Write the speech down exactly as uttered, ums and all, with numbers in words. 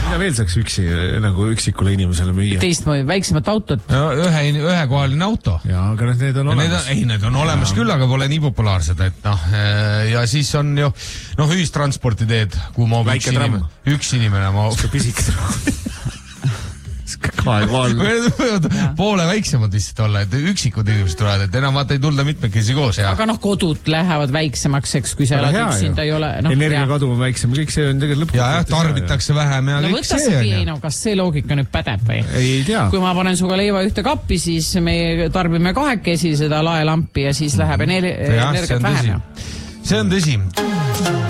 mida veel saaks üksi, nagu üksikule inimesele müüa? Teistmoodi, väiksemat autot. No, ühe, ühekohaline auto. Ja, aga need on olemas. Need on, ei, need on olemas ja. Küll, aga pole nii populaarsed, et noh, ja siis on ju, noh, ühistransporti teed, kuhu ma üks inimene, üks inimene ma... Pisik tramm. Poole väiksemad lihtsalt olla, et üksikud inimesed tulevad, et enam vaata ei tulda mitmekesi koos. Ja. Aga noh, kodud lähevad väiksemaks, eks, kui sa elad üksinda ei ole. No, energiakadu on väiksem, kõik see on tegelikult lõpuks. Ja, jah, tarbitakse vähem ja no, kõik see on. Ei, no, kas see loogika nüüd pädeb või? Ei tea. Kui ma panen suga leiva ühte kappi, siis me tarbime kahekesi seda laelampi ja siis läheb energia vähem. See on tõsi.